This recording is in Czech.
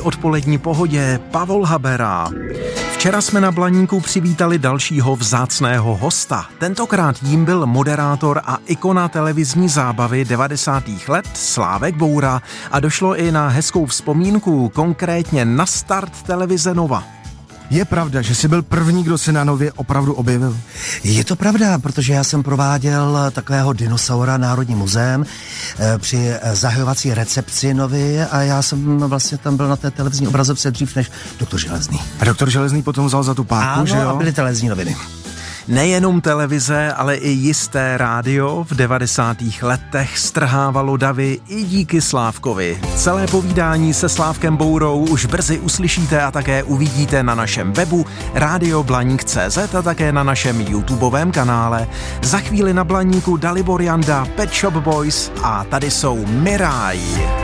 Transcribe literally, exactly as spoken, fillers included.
odpolední pohodě Pavol Habera. Včera jsme na Blaníku přivítali dalšího vzácného hosta. Tentokrát jím byl moderátor a ikona televizní zábavy devadesátých let Slávek Boura a došlo i na hezkou vzpomínku, konkrétně na start televize Nova. Je pravda, že jsi byl první, kdo se na Nově opravdu objevil? Je to pravda, protože já jsem prováděl takového dinosaura Národním muzeem při zahajovací recepci Novy a já jsem vlastně tam byl na té televizní obrazovce dřív než doktor Železný. A doktor Železný potom vzal za tu páku, ano, že jo? a byly televizní noviny. Nejenom televize, ale i jisté rádio v devadesátých letech strhávalo davy i díky Slávkovi. Celé povídání se Slávkem Bourou už brzy uslyšíte a také uvidíte na našem webu rádio blaník tečka cé zet a také na našem YouTubeovém kanále. Za chvíli na Blaníku Dalibor Janda, Pet Shop Boys a tady jsou Miráj.